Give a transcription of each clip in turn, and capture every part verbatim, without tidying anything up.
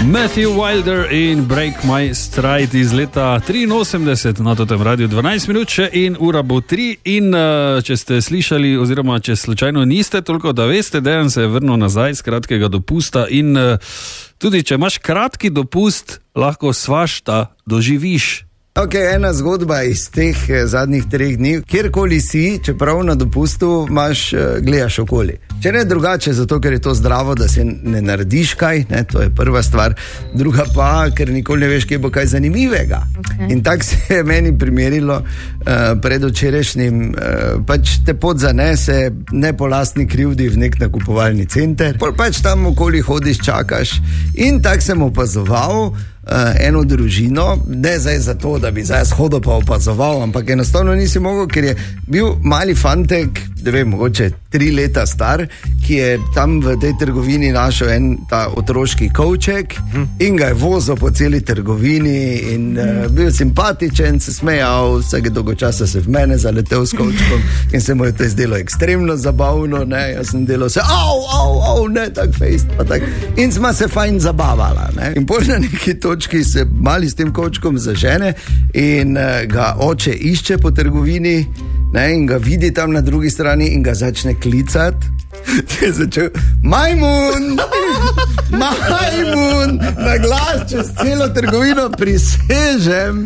Matthew Wilder in Break My Stride iz leta triinosemdeset na totem radiju. Dvanajst minut še in ura bo tri. In uh, če ste slišali, oziroma če slučajno niste, toliko da veste, Dejan se je vrnil nazaj z kratkega dopusta. In uh, tudi če imaš kratki dopust, lahko svašta doživiš. Ok, ena zgodba iz teh eh, zadnjih treh dni. Kjerkoli si, čeprav na dopustu imaš, eh, gledaš okoli. Če ne drugače, zato ker je to zdravo, da se ne narediš kaj, ne, to je prva stvar. Druga pa, ker nikoli ne veš, kje bo kaj zanimivega. Okay. In tako se je meni primerilo uh, pred včerajšnjim, uh, pač te pot zanese, ne po lastni krivdi v nek nakupovalni center, pol pač tam okoli hodiš, čakaš. In tako sem opazoval Uh, eno družino, ne zdaj zato, da bi zdaj hodil pa opazoval, ampak enostavno nisi mogel, ker je bil mali fantek, ne vem, mogoče tri leta star, ki je tam v tej trgovini našel en ta otroški kovček in ga je vozil po celi trgovini in uh, bil simpatičen, se smejal, vsake dolgo časa se v mene zaletel s kovčkom in se mu je to zdelo ekstremno zabavno, ne, jaz sem delal se, au, au, au, ne, tak fejst, pa tak, in sma se fajn zabavala, ne, in pol na neki točki se mali s tem kovčkom zažene in uh, ga oče išče po trgovini, ne, in ga vidi tam na drugi strani in ga začne klicati. Je začel, majmun, majmun, na glas čez celo trgovino, prisežem.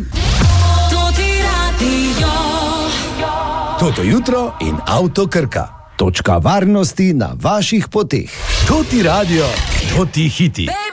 Toto jutro in Avto Krka. Točka varnosti na vaših poteh. Toti radio, toti hiti.